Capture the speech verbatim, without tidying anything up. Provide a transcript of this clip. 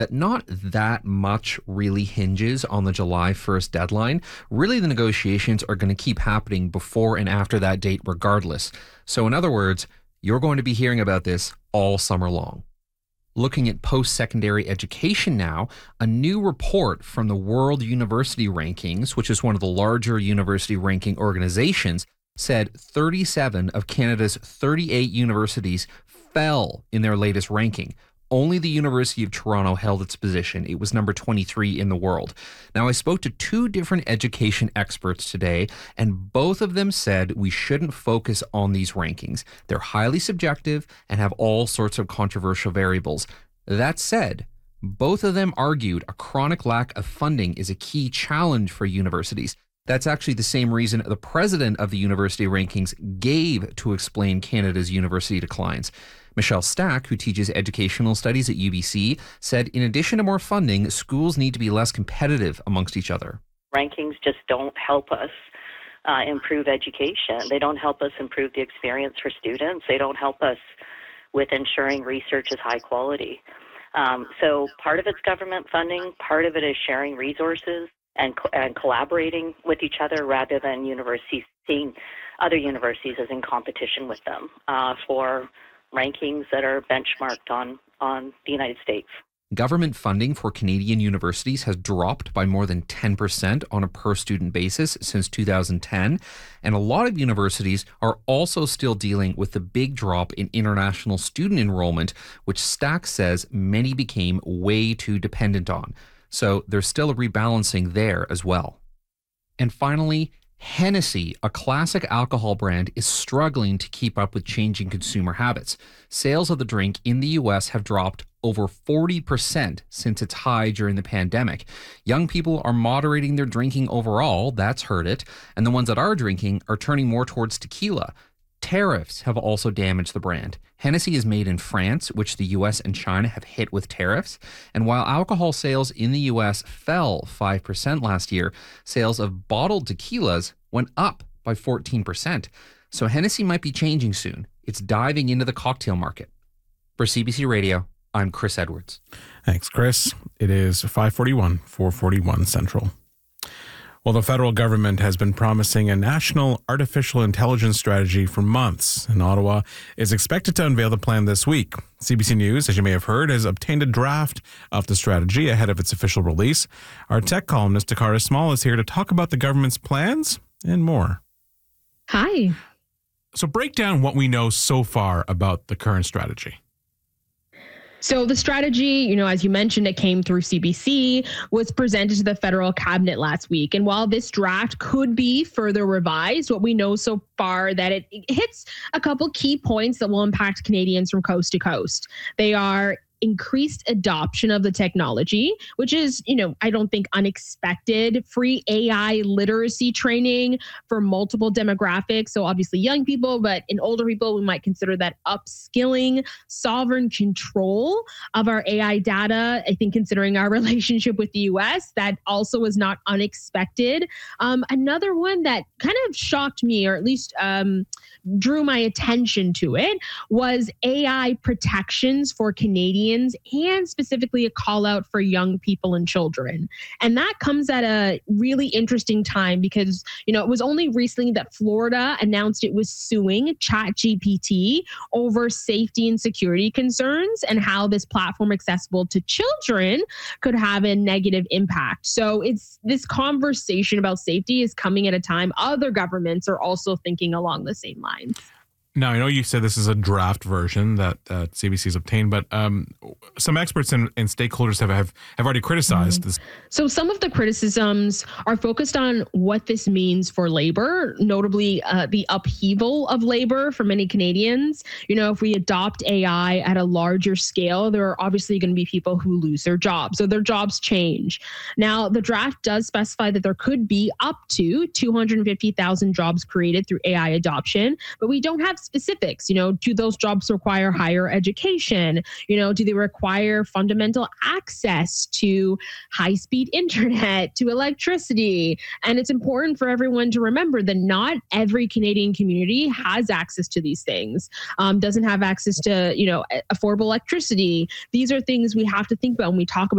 that not that much really hinges on the July first deadline. Really, the negotiations are going to keep happening before and after that date regardless. So in other words, you're going to be hearing about this all summer long. Looking at post-secondary education now, a new report from the World University Rankings, which is one of the larger university ranking organizations, said thirty-seven of Canada's thirty-eight universities fell in their latest ranking. Only the University of Toronto held its position. It was number twenty-three in the world. Now, I spoke to two different education experts today, and both of them said we shouldn't focus on these rankings. They're highly subjective and have all sorts of controversial variables. That said, both of them argued a chronic lack of funding is a key challenge for universities. That's actually the same reason the president of the University Rankings gave to explain Canada's university declines. Michelle Stack, who teaches educational studies at U B C, said in addition to more funding, schools need to be less competitive amongst each other. Rankings just don't help us uh, improve education. They don't help us improve the experience for students. They don't help us with ensuring research is high quality. Um, so part of it's government funding, part of it is sharing resources and, co- and collaborating with each other rather than universities seeing other universities as in competition with them uh, for rankings that are benchmarked on, on the United States. Government funding for Canadian universities has dropped by more than ten percent on a per-student basis since two thousand ten, and a lot of universities are also still dealing with the big drop in international student enrollment, which Stack says many became way too dependent on. So there's still a rebalancing there as well. And finally, Hennessy, a classic alcohol brand, is struggling to keep up with changing consumer habits. Sales of the drink in the U S have dropped over forty percent since its high during the pandemic. Young people are moderating their drinking overall, that's hurt it, and the ones that are drinking are turning more towards tequila. Tariffs have also damaged the brand. Hennessy is made in France, which the U S and China have hit with tariffs. And while alcohol sales in the U S fell five percent last year, sales of bottled tequilas went up by fourteen percent. So Hennessy might be changing soon. It's diving into the cocktail market. For C B C Radio, I'm Chris Edwards. Thanks, Chris. It is five forty-one, four forty-one Central. Well, the federal government has been promising a national artificial intelligence strategy for months, and Ottawa is expected to unveil the plan this week. C B C News, as you may have heard, has obtained a draft of the strategy ahead of its official release. Our tech columnist, Takara Small, is here to talk about the government's plans and more. Hi. So break down what we know so far about the current strategy. So the strategy, you know, as you mentioned, it came through C B C, was presented to the federal cabinet last week. And while this draft could be further revised, what we know so far that it, it hits a couple key points that will impact Canadians from coast to coast. They are increased adoption of the technology, which is, you know, I don't think unexpected. Free A I literacy training for multiple demographics. So obviously young people, but in older people, we might consider that upskilling, sovereign control of our A I data. I think considering our relationship with the U S, that also is not unexpected. Um, another one that kind of shocked me, or at least um, drew my attention to it, was A I protections for Canadians, and specifically a call out for young people and children. And that comes at a really interesting time because, you know, it was only recently that Florida announced it was suing ChatGPT over safety and security concerns and how this platform accessible to children could have a negative impact. So it's this conversation about safety is coming at a time other governments are also thinking along the same lines. Now, I know you said this is a draft version that, that C B C has obtained, but um, some experts and, and stakeholders have, have, have already criticized mm-hmm. this. So some of the criticisms are focused on what this means for labor, notably uh, the upheaval of labor for many Canadians. You know, if we adopt A I at a larger scale, there are obviously going to be people who lose their jobs, so their jobs change. Now, the draft does specify that there could be up to two hundred fifty thousand jobs created through A I adoption, but we don't have specifics. You know, do those jobs require higher education? You know, do they require fundamental access to high-speed internet, to electricity? And it's important for everyone to remember that not every Canadian community has access to these things, um, doesn't have access to, you know, affordable electricity. These are things we have to think about when we talk about